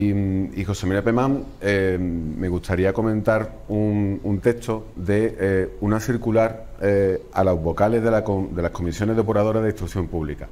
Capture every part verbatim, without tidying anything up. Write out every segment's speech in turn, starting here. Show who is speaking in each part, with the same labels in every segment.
Speaker 1: Y, y José María Pemán, eh, me gustaría comentar un, un texto de eh, una circular eh, a los vocales de, la, de las comisiones depuradoras de instrucción pública.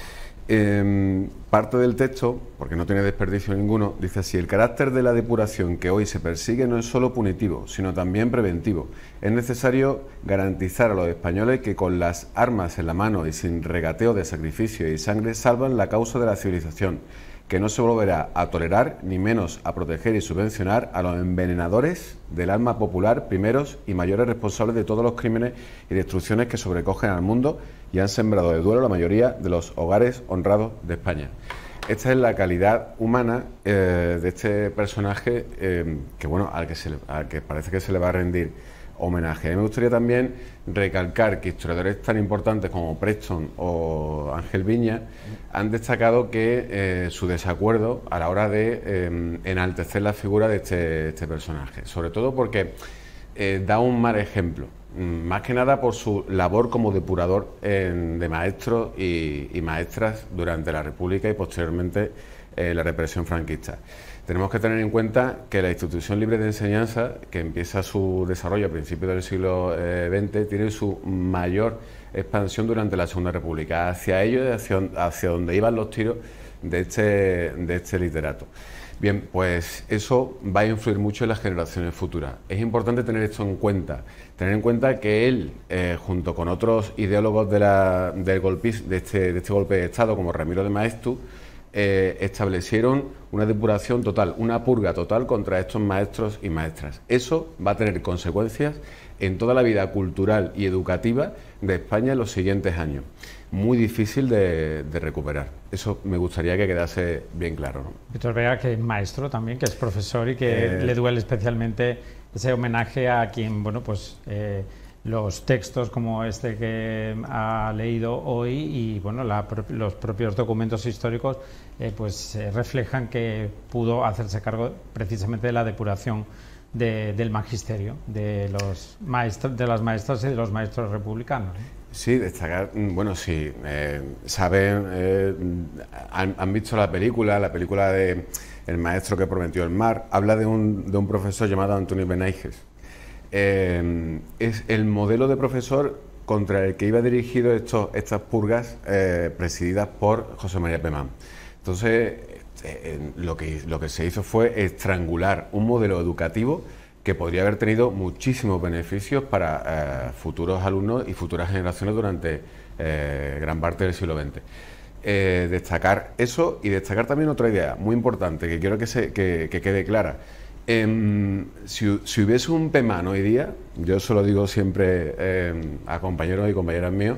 Speaker 1: Eh, parte del texto, porque no tiene desperdicio ninguno, dice así: el carácter de la depuración que hoy se persigue no es solo punitivo, sino también preventivo. Es necesario garantizar a los españoles que con las armas en la mano y sin regateo de sacrificio y sangre salvan la causa de la civilización, que no se volverá a tolerar, ni menos a proteger y subvencionar a los envenenadores del alma popular, primeros y mayores responsables de todos los crímenes y destrucciones que sobrecogen al mundo y han sembrado de duelo la mayoría de los hogares honrados de España. Esta es la calidad humana eh, de este personaje eh, que, bueno, al que, se le, al que parece que se le va a rendir homenaje. A mí me gustaría también recalcar que historiadores tan importantes como Preston o Ángel Viña han destacado que eh, su desacuerdo a la hora de eh, enaltecer la figura de este, este personaje, sobre todo porque eh, da un mal ejemplo, más que nada por su labor como depurador en, de maestros y, y maestras durante la República y posteriormente eh, la represión franquista. Tenemos que tener en cuenta que la Institución Libre de Enseñanza, que empieza su desarrollo a principios del siglo veinte, tiene su mayor expansión durante la Segunda República. Hacia ello y hacia, hacia donde iban los tiros de este, de este literato. Bien, pues eso va a influir mucho en las generaciones futuras. Es importante tener esto en cuenta, tener en cuenta que él, eh, junto con otros ideólogos de, la, del golpis, de, este, de este golpe de Estado, como Ramiro de Maeztu, Eh, establecieron una depuración total, una purga total contra estos maestros y maestras. Eso va a tener consecuencias en toda la vida cultural y educativa de España en los siguientes años. Muy difícil de, de recuperar. Eso me gustaría que quedase bien claro, ¿no?
Speaker 2: Víctor Vega, que es maestro también, que es profesor y que
Speaker 1: Eh...
Speaker 2: le duele especialmente ese homenaje a quien, bueno, pues... Eh, los textos como este que ha leído hoy y bueno la, los propios documentos históricos eh, pues eh, reflejan que pudo hacerse cargo precisamente de la depuración de, del magisterio, de los maestros, de las maestras y de los maestros republicanos, ¿eh?
Speaker 1: Sí, destacar, bueno, sí, eh, saben, eh, han, han visto la película, la película de El maestro que prometió el mar, habla de un, de un profesor llamado Antonio Benaiges. Eh, es el modelo de profesor contra el que iba dirigido estos, estas purgas eh, presididas por José María Pemán. Entonces, eh, lo, que, lo que se hizo fue estrangular un modelo educativo que podría haber tenido muchísimos beneficios para eh, futuros alumnos y futuras generaciones durante eh, gran parte del siglo veinte. Eh, destacar eso y destacar también otra idea muy importante que quiero que, se, que, que quede clara. Eh, si, si hubiese un Pemán hoy día, yo se lo digo siempre eh, a compañeros y compañeras míos,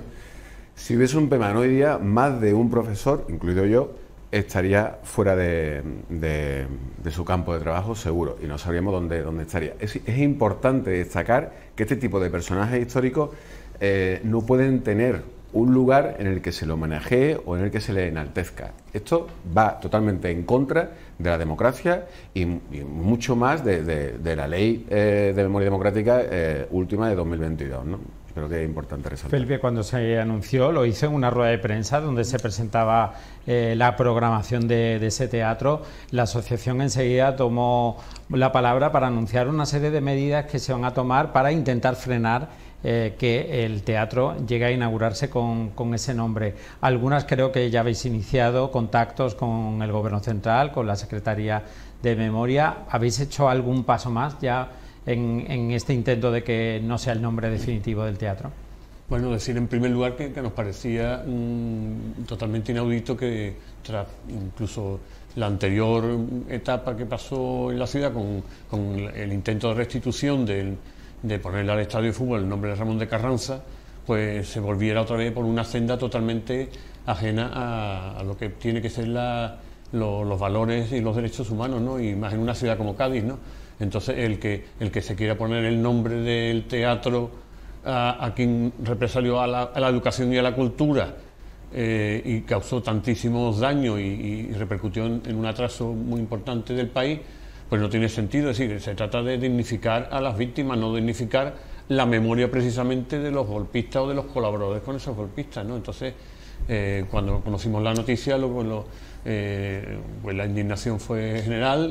Speaker 1: si hubiese un Pemán hoy día, más de un profesor, incluido yo, estaría fuera de, de, de su campo de trabajo seguro y no sabríamos dónde, dónde estaría. Es, es importante destacar que este tipo de personajes históricos eh, no pueden tener un lugar en el que se lo homenajee o en el que se le enaltezca. Esto va totalmente en contra de la democracia y, y mucho más de, de, de la ley eh, de memoria democrática eh, última de dos mil veintidós, ¿no? Creo que es importante resaltar.
Speaker 2: Felipe, cuando se anunció, lo hizo en una rueda de prensa donde se presentaba eh, la programación de, de ese teatro. La asociación enseguida tomó la palabra para anunciar una serie de medidas que se van a tomar para intentar frenar Eh, que el teatro llegue a inaugurarse con, con ese nombre. Algunas creo que ya habéis iniciado contactos con el Gobierno Central, con la Secretaría de Memoria. ¿Habéis hecho algún paso más ya en, en este intento de que no sea el nombre definitivo del teatro?
Speaker 3: Bueno, decir en primer lugar que, que nos parecía mmm, totalmente inaudito que tras incluso la anterior etapa que pasó en la ciudad con, con el intento de restitución del de ponerle al estadio de fútbol el nombre de Ramón de Carranza, pues se volviera otra vez por una senda totalmente ajena a, a lo que tiene que ser la, lo, los valores y los derechos humanos, ¿no? Y más en una ciudad como Cádiz, ¿no? Entonces el que, el que se quiera poner el nombre del teatro a, a quien represalió a la, a la educación y a la cultura eh, y causó tantísimos daños y, y repercutió en, en un atraso muy importante del país, pues no tiene sentido. Es decir, se trata de dignificar a las víctimas, no dignificar la memoria precisamente de los golpistas o de los colaboradores con esos golpistas, ¿no? Entonces, eh, cuando conocimos la noticia, lo, lo, eh, pues la indignación fue general